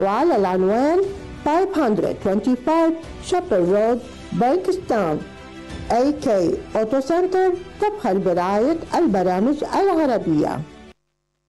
وعلى العنوان 525 شابل رود بانكستاون. AK أوتو سنتر تبخل برعاية البرامج العربية.